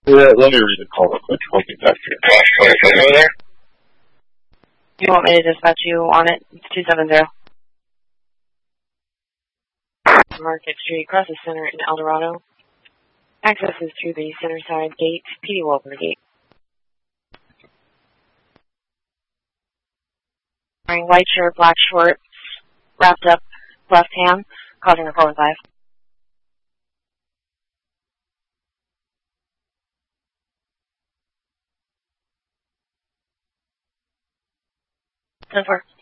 Yeah, let me read the call real quick. I'll get back to you. Crash 27 over there? You want me to dispatch you on it? It's 270. Market Street, across the center in El Dorado. Access is through the center side gate. PD will open the gate. Wearing white shirt, black shorts, wrapped up left hand, causing a 415. 10-4.